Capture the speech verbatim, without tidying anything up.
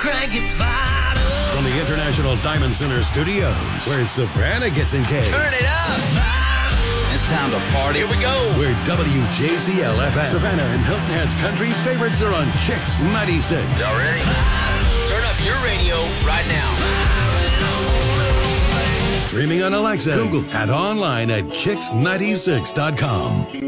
crank it vital. From the International Diamond Center Studios, where Savannah gets engaged. Turn it up. It's time to party. Here we go. Where W J Z L F M, Savannah and Hilton Head's country favorites are on Kicks ninety-six. Y'all ready? Turn up your radio right now. Streaming on Alexa, Google, and online at kicks ninety-six dot com.